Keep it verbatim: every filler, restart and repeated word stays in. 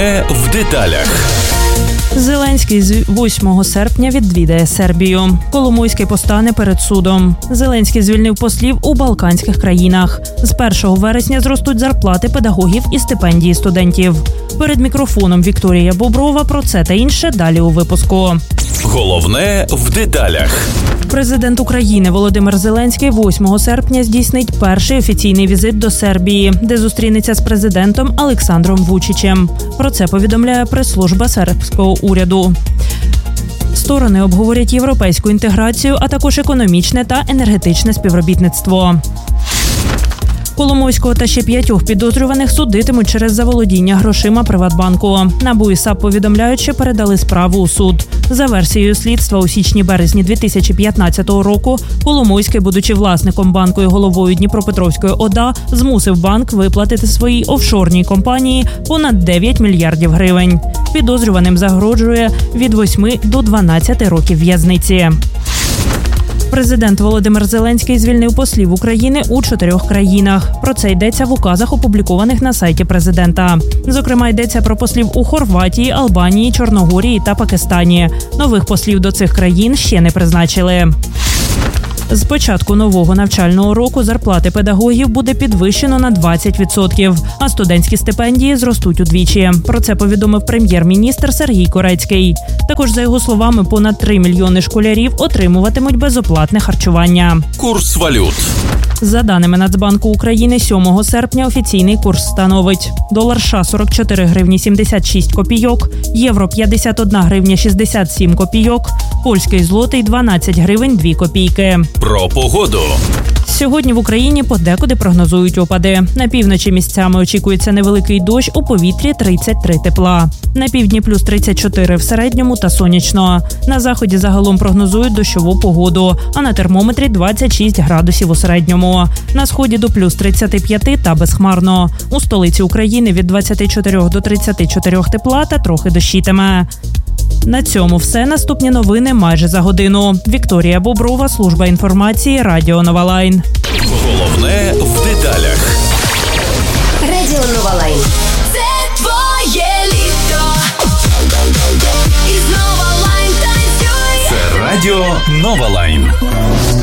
Головне в деталях. Зеленський з восьмого серпня відвідає Сербію. Коломойський постане перед судом. Зеленський звільнив послів у балканських країнах. З першого вересня зростуть зарплати педагогів і стипендії студентів. Перед мікрофоном Вікторія Боброва про це та інше далі у випуску. Головне в деталях. Президент України Володимир Зеленський восьмого серпня здійснить перший офіційний візит до Сербії, де зустрінеться з президентом Олександром Вучичем. Про це повідомляє прес-служба сербського уряду. Сторони обговорять європейську інтеграцію, а також економічне та енергетичне співробітництво. Коломойського та ще п'ятьох підозрюваних судитимуть через заволодіння грошима Приватбанку. НАБУ і САП повідомляють, що передали справу у суд. За версією слідства, у січні-березні дві тисячі п'ятнадцятого року Коломойський, будучи власником банку і головою Дніпропетровської ОДА, змусив банк виплатити своїй офшорній компанії понад дев'ять мільярдів гривень. Підозрюваним загрожує від восьми до дванадцяти років в'язниці. Президент Володимир Зеленський звільнив послів України у чотирьох країнах. Про це йдеться в указах, опублікованих на сайті президента. Зокрема, йдеться про послів у Хорватії, Албанії, Чорногорії та Пакистані. Нових послів до цих країн ще не призначили. З початку нового навчального року зарплати педагогів буде підвищено на двадцять відсотків, а студентські стипендії зростуть удвічі. Про це повідомив прем'єр-міністр Сергій Корецький. Також, за його словами, понад три мільйони школярів отримуватимуть безоплатне харчування. Курс валют. За даними Нацбанку України, сьомого серпня офіційний курс становить: долар США – сорок чотири гривні сімдесят шість копійок, євро – п'ятдесят одна гривня шістдесят сім копійок, польський злотий – дванадцять гривень дві копійки. Про погоду. Сьогодні в Україні подекуди прогнозують опади. На півночі місцями очікується невеликий дощ, у повітрі тридцять три тепла. На півдні плюс тридцять чотири в середньому та сонячно. На заході загалом прогнозують дощову погоду, а на термометрі двадцять шість градусів у середньому. На сході до плюс тридцять п'ять та безхмарно. У столиці України від двадцяти чотирьох до тридцяти чотирьох тепла та трохи дощитиме. На цьому все. Наступні новини майже за годину. Вікторія Боброва, служба інформації, Радіо Нова Лайн. Головне в деталях. Радіо Нова Лайн. Це твоє літо. І знову Лайн танцює. Це Радіо Нова Лайн.